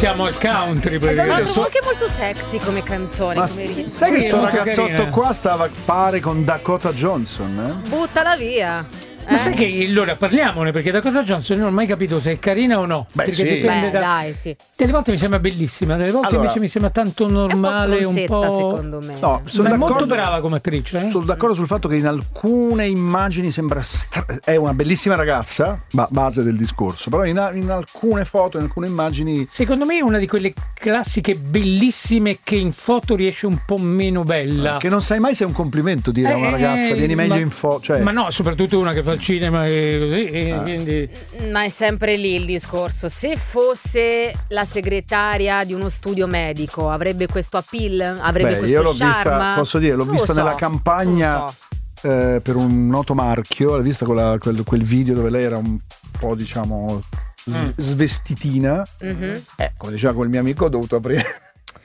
siamo al country. Ma lo trovo anche molto sexy come canzone. Ma come sai che sto molto ragazzotto carina. qua stava pare con Dakota Johnson? Buttala via. Ma sai che allora parliamone, perché Dakota Johnson non ho mai capito se è carina o no. Beh, perché sì. dipende Beh, dai, sì. Delle volte mi sembra bellissima, delle volte Allora, invece mi sembra tanto normale, È un po' stronzetta, po'. secondo me. No, sono Ma è molto d'accordo. brava come attrice. Sono d'accordo sul fatto che in alcune immagini sembra è una bellissima ragazza, base del discorso, però in alcune foto, in alcune immagini Secondo me è una di quelle classiche bellissime che in foto riesce un po' meno bella. che non sai mai se è un complimento dire a una ragazza vieni meglio in foto, cioè Ma no, soprattutto una che fa il cinema e così, e quindi Ma è sempre lì il discorso. Se fosse la segretaria di uno studio medico, avrebbe questo appeal? Avrebbe questo io l'ho charme? vista, posso dire, l'ho Non vista lo so, nella campagna non lo so. per un noto marchio, l'hai vista quel video dove lei era un po' diciamo svestitina, come diceva quel mio amico ho dovuto aprire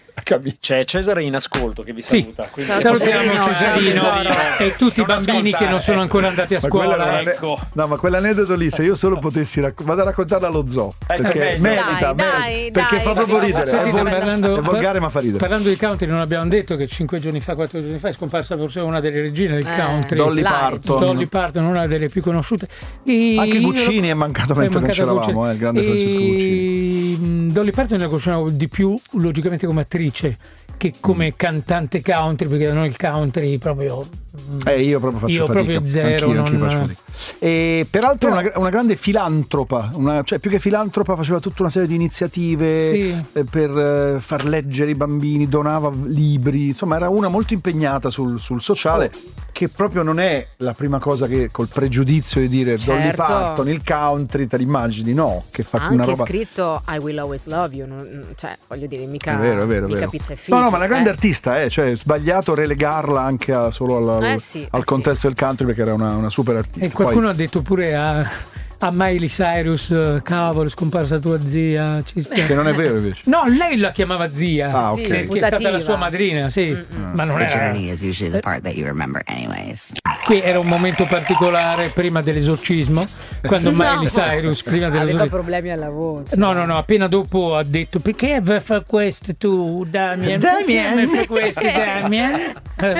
C'è Cesare in ascolto che vi saluta. Quindi Ciao, salutiamo Cesarino, Cesarino ciao, tesoro. e tutti i Non bambini ascoltare, che non sono ancora andati a Ma quella scuola. era ecco. No, ma quell'aneddoto lì, se io solo potessi vado a raccontarla allo zoo, perché meglio. merita, Dai, perché dai, fa proprio dai. ridere. Sentite, È volgare ma fa ridere. Parlando di country, non abbiamo detto che 5 giorni fa, 4 giorni fa è scomparsa forse una delle regine del country, Dolly Live. Parton. Dolly Parton, una delle più conosciute. E Anche io- Guccini è mancato mentre non c'eravamo, il grande Francesco Guccini. Dolly Parton la conosciamo di più logicamente come attrice che come cantante country, perché da noi il country proprio Io proprio faccio Io fatica. proprio zero, Anch'io non- faccio fatica. E peraltro una grande filantropa, cioè più che filantropa faceva tutta una serie di iniziative Sì. per far leggere i bambini, donava libri, insomma era una molto impegnata sul sociale, che proprio non è la prima cosa che col pregiudizio di dire Dolly Certo. Parton, il country, te l'immagini, no, che fa Ha una anche roba... scritto I will always love you, cioè voglio dire mica, È vero, mica vero. pizza e fichi. No, ma una grande artista, cioè è sbagliato relegarla anche solo al contesto del country, perché era una super artista. E qualcuno ha detto pure a Miley Cyrus, cavolo, è scomparsa tua zia. Ci spiace. Che non è vero invece. No, lei la chiamava zia. Ah, Sì, ok. Perché è stata la sua madrina, sì. Ma non The era. journey is usually the part that you remember anyways. Qui era un momento particolare prima dell'esorcismo, quando Miley Cyrus, prima aveva dell'esorcismo. problemi alla voce. No, appena dopo ha detto perché fa questo tu, Damian? Damian? Perché fa questo, Damian?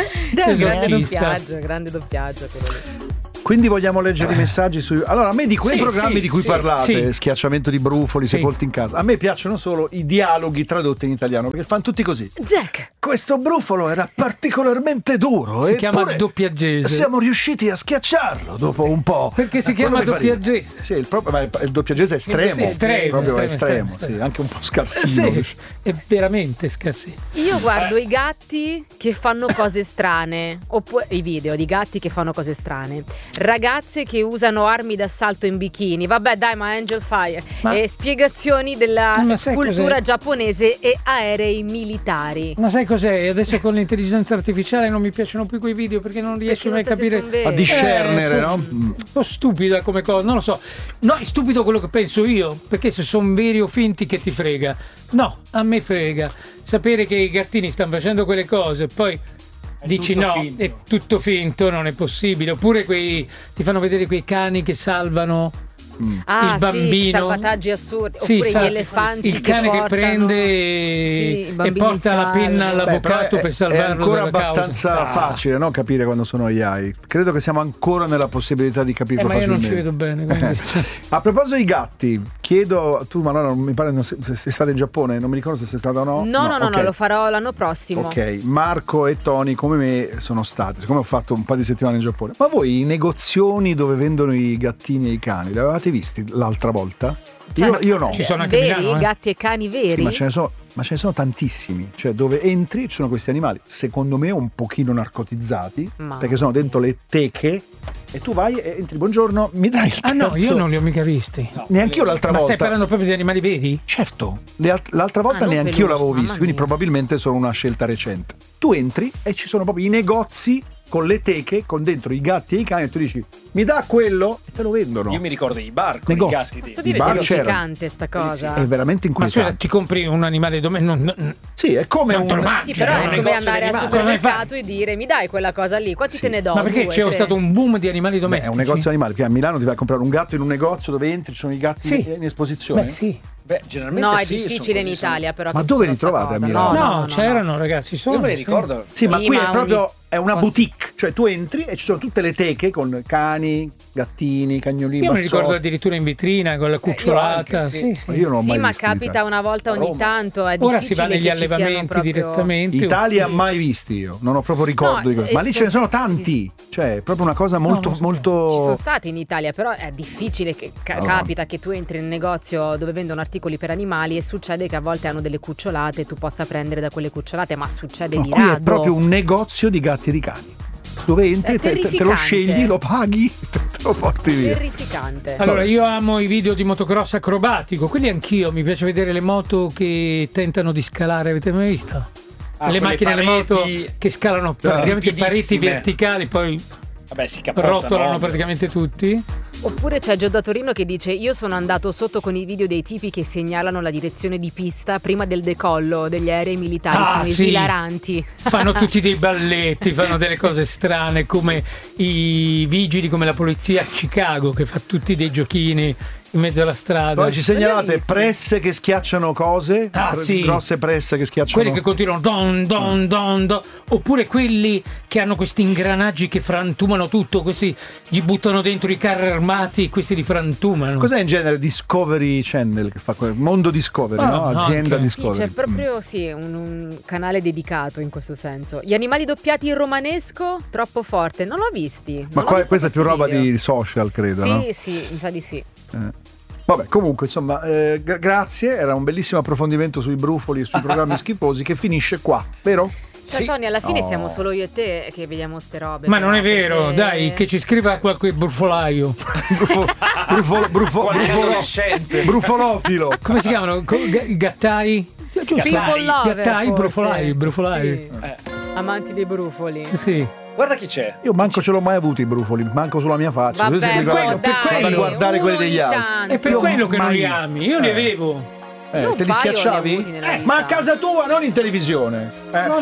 Grande doppiaggio quello lì. Quindi vogliamo leggere i messaggi su... Allora, a me di quei Sì, programmi sì, di cui sì, parlate, sì. Schiacciamento di brufoli, Sì. Sepolti in casa, a me piacciono solo i dialoghi tradotti in italiano, perché fanno tutti così. Jack, Questo brufolo era particolarmente duro, Si chiama eppure doppiaggese. siamo riusciti a schiacciarlo dopo un po'. Perché si Quello chiama mi fa ridere. doppiaggese. Sì, il doppiaggese è estremo. Estremo, proprio estremo, estremo, estremo. sì, anche un po' scarsino. Sì, è veramente scarsino. io guardo i gatti che fanno cose strane, oppure i video di gatti che fanno cose strane, ragazze che usano armi d'assalto in bikini, vabbè dai, ma Angel Fire, Ma- spiegazioni della Ma sai cultura cos'è? giapponese e aerei militari. Ma sai cos'è? Adesso con l'intelligenza artificiale non mi piacciono più quei video perché non riesci mai a non sai se capire. son veri. A discernere, no? Un po' stupida come cosa, non lo so. No, è stupido quello che penso io, perché se sono veri o finti che ti frega. No, a me frega. Sapere che i gattini stanno facendo quelle cose, poi dici tutto no, finto. è tutto finto, non è possibile. Oppure ti fanno vedere quei cani che salvano Ah, il bambino. sì, salvataggi assurdi, Sì, oppure sa- gli elefanti il cane che portano- prende Sì, i e bambini porta la penna salvano. all'avvocato Beh, però per è salvarlo ancora dalla causa. abbastanza facile, no? Capire quando sono AI. Credo che siamo ancora nella possibilità di capirlo Ma io non ci facilmente. vedo bene. quindi- A proposito dei gatti, chiedo tu, ma no, mi pare se sei stata in Giappone, non mi ricordo se sei stata o no. No, ok. lo farò l'anno prossimo. Ok, Marco e Tony come me sono stati, siccome ho fatto un paio di settimane in Giappone. Ma voi i negozioni dove vendono i gattini e i cani, li avevate visti l'altra volta? Cioè, io no. Ci sono anche a veri, Milano, gatti e cani veri? Sì, ma ce ne sono tantissimi, cioè dove entri ci sono questi animali, secondo me un pochino narcotizzati, Ma- perché sono dentro le teche e tu vai e entri, buongiorno, mi dai il Ah no, terzo? io non li ho mica visti. Neanch'io l'altra Ma volta. stai parlando proprio di animali veri? Certo, l'altra volta non neanch'io peluche, l'avevo mamma visto, quindi mia. probabilmente sono una scelta recente. Tu entri e ci sono proprio i negozi con le teche, con dentro i gatti e i cani, e tu dici mi dà quello e te lo vendono. Io mi ricordo i bar con Negozi. i gatti Posso dentro. dire I bar che è c'erano. terrificante sta cosa? È veramente Ma scusa, inquietante. ti compri un animale domestico? Sì, è come Non te lo un... mangi, Sì, però un è come negozio andare di al animali. supermercato e dire mi dai quella cosa lì, qua ti te ne do. Ma perché due, c'è tre. stato un boom di animali Beh, è domestici? un negozio animale, perché a Milano ti vai a comprare un gatto in un negozio dove entri, ci sono i gatti Sì. in esposizione. Beh sì. Beh, generalmente No, è sì, difficile in sono così, Italia, però. Ma che dove succeda li sta trovate a cosa. Milano? No, c'erano ragazzi, sono. Io me li ricordo. Sì, ma Sì, qui ma è proprio ogni- è una posso- boutique, cioè tu entri e ci sono tutte le teche con cani, gattini, cagnolini, Io mi ricordo bassotti. addirittura in vitrina con la cucciolata. anche, sì. Ma io non l'ho Sì, mai ma visto in capita Italia. una volta A ogni Roma. tanto. È Ora si difficile va negli che ci siano allevamenti proprio... direttamente. Italia Sì. mai visti io, non ho proprio ricordo No, di questo. Ma lì ce ne sono sì. tanti, cioè è proprio una cosa molto non so. Ci sono molto stati in Italia, però è difficile che capita che tu entri in un negozio dove vendono articoli per animali e succede che a volte hanro delle cucciolate e tu possa prendere da quelle cucciolate, ma succede No, di qui è rado. proprio un negozio di gatti e di cani. Dove entri, È te lo terrificante. scegli, lo paghi, te lo porti via. Terrificante. Allora, io amo i video di motocross acrobatico, quelli anch'io, mi piace vedere le moto che tentano di scalare, avete mai visto? Le quelle macchine, le moto pareti che scalano praticamente pareti rapidissime. verticali, poi Vabbè, si capottano. rotolano ovvio. praticamente tutti. Oppure c'è Gio da Torino che dice: io sono andato sotto con i video dei tipi che segnalano la direzione di pista prima del decollo degli aerei militari. Ah, Sono sì. esilaranti. Fanno tutti dei balletti, fanno delle cose strane, come i vigili, come la polizia a Chicago che fa tutti dei giochini in mezzo alla strada. Poi ci segnalate Bellissimi. presse che schiacciano cose, Ah, sì. grosse presse che schiacciano. Quelli che continuano don don don don, oppure quelli che hanno questi ingranaggi che frantumano tutto, questi gli buttano dentro i carri armati e questi li frantumano. Cos'è in genere Discovery Channel che fa Mondo Discovery, Ah, no? Azienda anche. Sì, Discovery. c'è proprio un canale dedicato in questo senso. Gli animali doppiati in romanesco, troppo forte. Non l'ho visti. Ma non ho qua, visto questa è più questi roba video. di social, credo, Sì, no? sì, mi sa di sì. Vabbè, comunque, insomma, grazie, era un bellissimo approfondimento sui brufoli e sui programmi schifosi che finisce qua, vero? Cioè, Sì. Tony, alla fine No. siamo solo io e te che vediamo ste robe. Ma però, non è vero, perché- dai, che ci scriva qualche brufolaio. Qualche adolescente. Brufolofilo. Come si chiamano? Gattai? Giusto. People lover, Gattai, forse. brufolai, brufolai. Sì. Amanti dei brufoli. Sì. Guarda chi c'è. Io manco ce l'ho mai avuti i brufoli, manco sulla mia faccia. Vabbè, Così si boh, guarda- per dai, quello- guardare quelli uno degli ogni altri. tanto. È per Io quello che non mai- li ami, io li avevo. Io un te li paio li ho schiacciavi? avuti nella vita. Ma a casa tua, non in televisione.